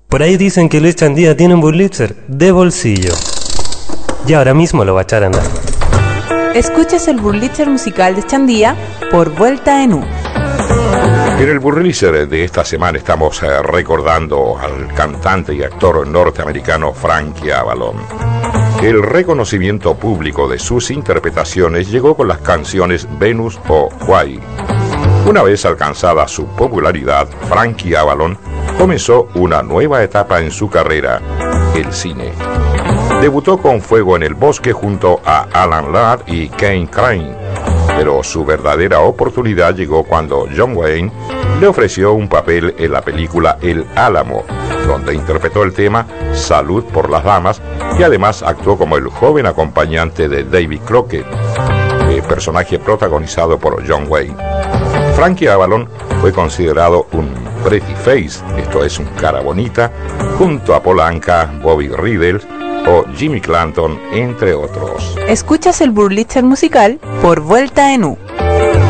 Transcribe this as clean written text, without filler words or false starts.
Por ahí dicen que Luis Chandía tiene un Wurlitzer de bolsillo. Y ahora mismo lo va a echar a andar. Escuchas el Wurlitzer musical de Chandía por Vuelta en U. En el Wurlitzer de esta semana estamos recordando al cantante y actor norteamericano Frankie Avalon. El reconocimiento público de sus interpretaciones llegó con las canciones Venus o Why. Una vez alcanzada su popularidad, Frankie Avalon comenzó una nueva etapa en su carrera, el cine. Debutó con Fuego en el Bosque junto a Alan Ladd y Kane Crane, pero su verdadera oportunidad llegó cuando John Wayne le ofreció un papel en la película El Álamo, donde interpretó el tema Salud por las Damas y además actuó como el joven acompañante de David Crockett, personaje protagonizado por John Wayne. Frankie Avalon fue considerado un pretty face, esto es un cara bonita, junto a Paul Anka, Bobby Riddle o Jimmy Clanton, entre otros. Escuchas el Wurlitzer musical por Vuelta en U.